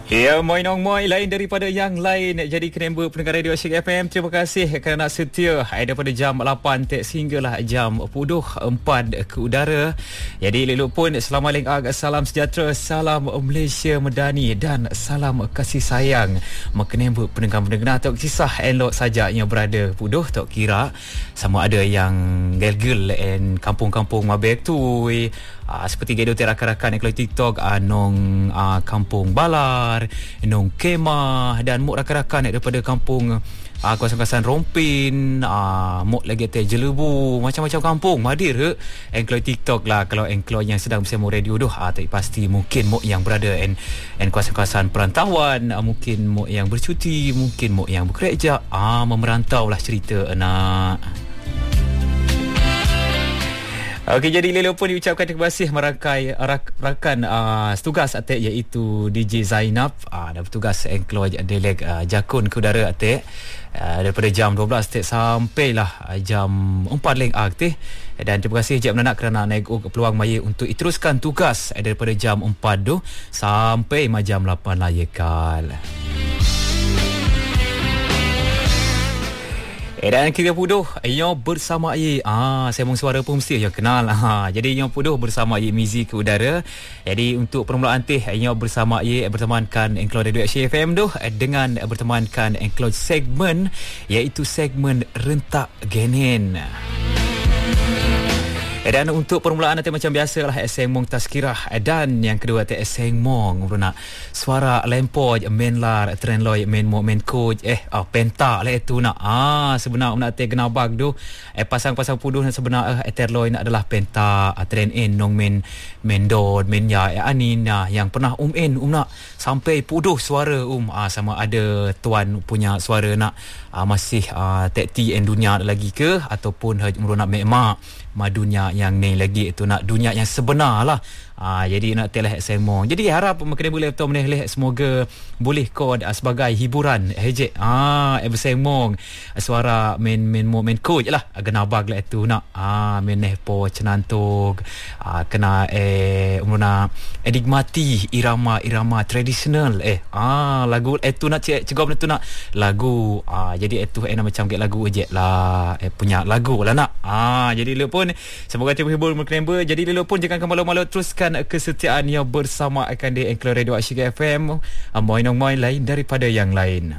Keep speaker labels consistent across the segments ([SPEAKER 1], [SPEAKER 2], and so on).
[SPEAKER 1] Ya, moi nong moi lain daripada yang lain. Jadi kenemba pendengar radio Asyik FM, terima kasih kerana setia daripada jam 8 sehinggalah jam 4 ke udara. Jadi leluk pun selamat lengag, salam sejahtera, salam Malaysia Medani dan salam kasih sayang kenemba pendengar-pendengar tak kisah elok saja yang berada puduh tak kira sama ada yang gel-gel and kampung-kampung mabek tu seperti gaduh rakan-rakan yang kalau TikTok nong kampung Balar, nong Kemah dan muk rakan-rakan daripada kampung kawasan-kawasan Rompin, muk lagi teh Jelebu, macam-macam kampung hadir ke kalau TikTok lah. Kalau engkau yang sedang bersama radio tu tapi pasti mungkin muk yang berada and kawasan-kawasan perantauan, mungkin muk yang bercuti, mungkin muk yang bekerja, memerantau lah cerita anak. Okey, jadi lelo pun diucapkan terima kasih merangkai rakan setugas atik iaitu DJ Zainab dan petugas enclosed deleg Jakun ke udara atik daripada jam 12 atik sampailah jam 4 leng atik. Dan terima kasih Jeb Menanak kerana naik peluang maya untuk diteruskan tugas daripada jam 4 tu sampai jam 8 layakal. Dan kita puduh yang bersama saya mau suara pun mesti yang kenal jadi yang puduh bersama Mizi ke udara. Jadi untuk permulaan yang bersama bertemankan Enclosed Radio Asyik FM tu dengan bertemankan Enclosed segmen iaitu segmen Rentak Genin. Dan untuk permulaan nanti macam biasalah Seng Mong Tazkirah dan yang kedua Seng Mong nak suara lempoj menlar trenloy men coach penta lah itu nak sebenar nak te genabag tu pasang-pasang puduh sebenar terloy nak adalah penta tren in nong men dod men ya anina yang pernah nak sampai puduh suara sama ada tuan punya suara nak masih tekti en dunia lagi ke ataupun nak mek dunia yang ni lagi itu nak dunia yang sebenar lah. Jadi nak telah semua. Jadi harap kena boleh betul meneh semoga boleh kod sebagai hiburan hejek semong suara men coach lah genabag lah itu nak meneh po cenantog kena umruna enigmati irama tradisional lagu itu nak cegom itu nak lagu jadi itu macam kayak lagu hejek lah punya lagu lah nak jadi lu pun semoga terhibur mereka. Jadi lu pun jangan malu-malu teruskan kesetiaan yang bersama akan di Enclosed Radio Asyik FM. Moin lain daripada yang lain.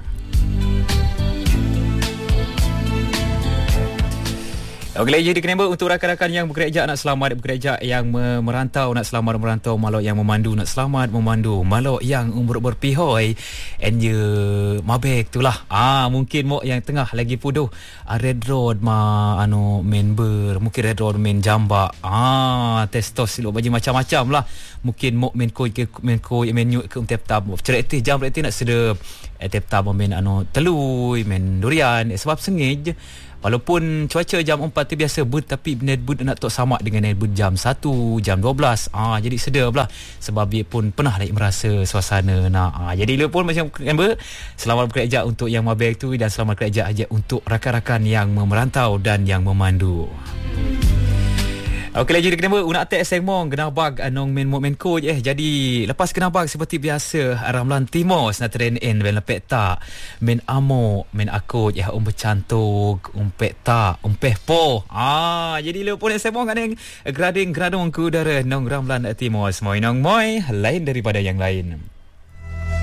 [SPEAKER 1] Okey, jadi kenapa untuk rakan-rakan yang bekerja nak selamat bekerja, yang merantau nak selamat merantau, malok yang memandu nak selamat memandu, malok yang umur berpihoi enje mabek itulah mungkin mok yang tengah lagi puduh Red Road member mungkin Red Road main jamba testos silok baju macam-macam lah mungkin mok main koi menu ke tap cerita jam berarti nak sedap tap main telui main durian sebab sengej. Walaupun cuaca jam 4 tu biasa bud tapi net bud nak tok sama dengan net bud jam 1, jam 12. Jadi sedap lah sebab dia pun pernah merasa suasana nak. Jadi dia pun macam selamat bekerja untuk yang mabek tu dan selamat bekerja aja untuk rakan-rakan yang merantau dan yang memandu. Okey, jadi kenapa nak atak segmong genabag anong men coach jadi lepas genabag seperti biasa Ramlan Timos na train in ben lepek tak men amo men aku bercantuk umpek tak umpeh po jadi lu pun segmong aneng grading ke udara nong Ramlan Timos moi nong moi lain daripada yang lain.